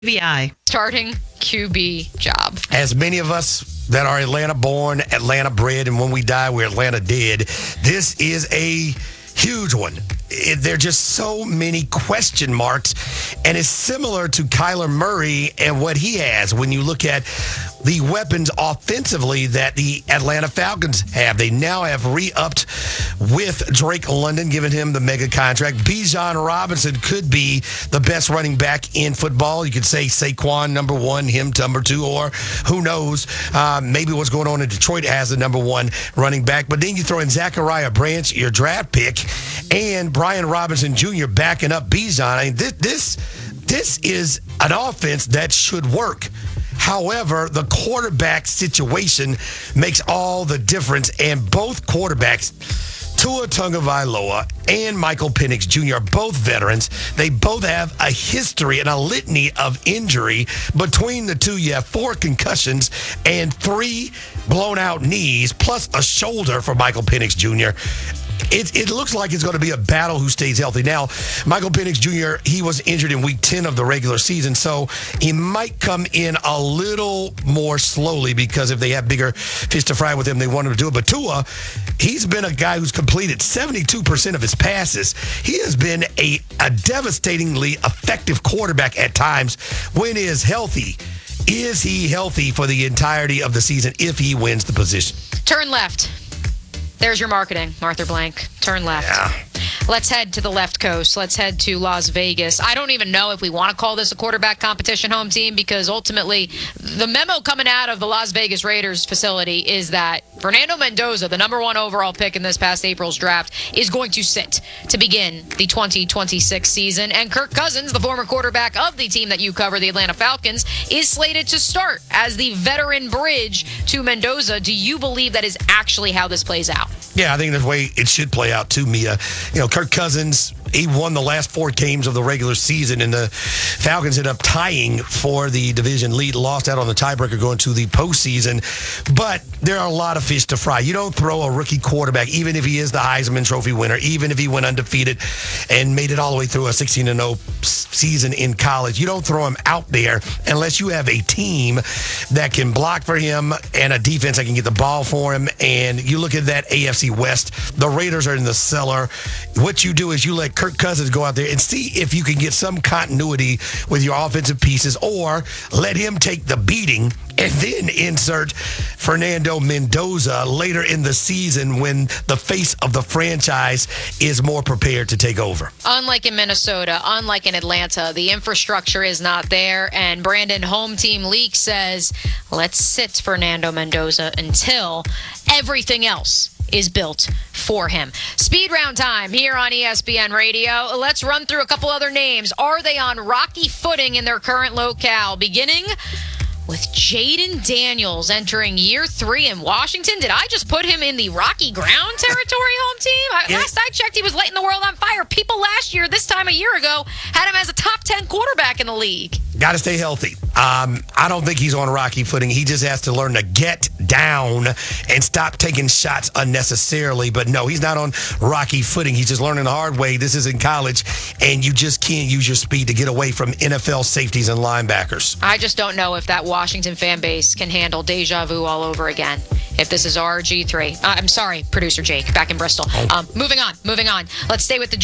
VI. Starting QB job. As many of us that are Atlanta born, Atlanta bred, and when we die, we're Atlanta dead, this is a huge one. There are just so many question marks, and it's similar to Kyler Murray and what he has when you look at the weapons offensively that the Atlanta Falcons have. They now have re-upped with Drake London, giving him the mega contract. Bijan Robinson could be the best running back in football. You could say Saquon number one, him number two, or who knows, maybe what's going on in Detroit has the number one running back. But then you throw in Zachariah Branch, your draft pick, and Brian Robinson Jr. backing up Bijan. I mean, this is an offense that should work. However, the quarterback situation makes all the difference, and both quarterbacks, Tua Tagovailoa and Michael Penix Jr., are both veterans. They both have a history and a litany of injury. Between the two, you have 4 concussions and 3 blown-out knees, plus a shoulder for Michael Penix Jr. It looks like it's going to be a battle who stays healthy. Now, Michael Penix Jr., he was injured in week 10 of the regular season, so he might come in a little more slowly because if they have bigger fish to fry with him, they want him to do it. But Tua, he's been a guy who's completed 72% of his passes. He has been a devastatingly effective quarterback at times when he is healthy. Is he healthy for the entirety of the season if he wins the position? Turn left. There's your marketing, Arthur Blank. Turn left. Yeah. Let's head to the left coast. Let's head to Las Vegas. I don't even know if we want to call this a quarterback competition, home team, because ultimately the memo coming out of the Las Vegas Raiders facility is that Fernando Mendoza, the number 1 overall pick in this past April's draft, is going to sit to begin the 2026 season. And Kirk Cousins, the former quarterback of the team that you cover, the Atlanta Falcons, is slated to start as the veteran bridge to Mendoza. Do you believe that is actually how this plays out? Yeah, I think that's the way it should play out too, Mia. Kirk Cousins, he won the last 4 games of the regular season, and the Falcons ended up tying for the division lead, lost out on the tiebreaker going to the postseason. But there are a lot of fish to fry. You don't throw a rookie quarterback, even if he is the Heisman Trophy winner, even if he went undefeated and made it all the way through a 16-0 season in college. You don't throw him out there unless you have a team that can block for him and a defense that can get the ball for him. And you look at that AFC West, the Raiders are in the cellar. What you do is you let Kirk Cousins go out there and see if you can get some continuity with your offensive pieces, or let him take the beating and then insert Fernando Mendoza later in the season when the face of the franchise is more prepared to take over. Unlike in Minnesota, unlike in Atlanta, the infrastructure is not there, and Brandon Home Team Leak says, let's sit Fernando Mendoza until everything else is built for him. Speed round time here on ESPN Radio. Let's run through a couple other names. Are they on rocky footing in their current locale? Beginning with Jaden Daniels entering year 3 in Washington. Did I just put him in the rocky ground territory, home team? Last I checked, he was lighting the world on fire. People last year, this time a year ago, had him as a top 10 quarterback in the league. Got to stay healthy. I don't think he's on rocky footing. He just has to learn to get down and stop taking shots unnecessarily. But no, he's not on rocky footing. He's just learning the hard way. This is in college, and you just can't use your speed to get away from NFL safeties and linebackers. I just don't know if that Washington fan base can handle deja vu all over again. If this is RG3, I'm sorry, producer Jake, back in Bristol. Moving on. Let's stay with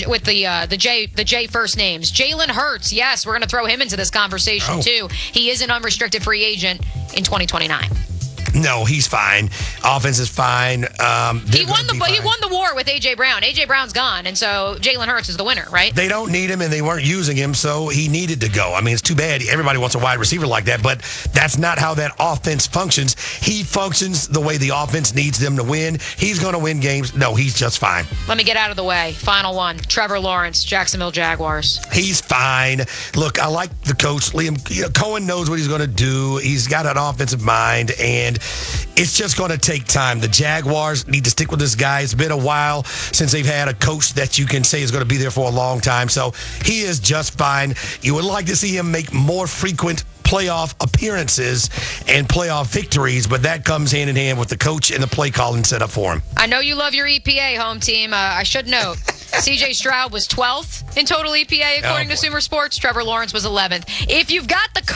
the J first names. Jalen Hurts, yes, we're going to throw him into this conversation too. He is an unrestricted free agent in 2029. No, he's fine. Offense is fine. He won the war with A.J. Brown. A.J. Brown's gone, and so Jalen Hurts is the winner, right? They don't need him, and they weren't using him, so he needed to go. I mean, it's too bad. Everybody wants a wide receiver like that, but that's not how that offense functions. He functions the way the offense needs them to win. He's going to win games. No, he's just fine. Let me get out of the way. Final one. Trevor Lawrence, Jacksonville Jaguars. He's fine. Look, I like the coach. Cohen knows what he's going to do. He's got an offensive mind, and it's just going to take time. The Jaguars need to stick with this guy. It's been a while since they've had a coach that you can say is going to be there for a long time. So he is just fine. You would like to see him make more frequent playoff appearances and playoff victories, but that comes hand in hand with the coach and the play calling set up for him. I know you love your EPA, home team. I should note CJ Stroud was 12th in total EPA according to Sumer Sports. Trevor Lawrence was 11th. If you've got the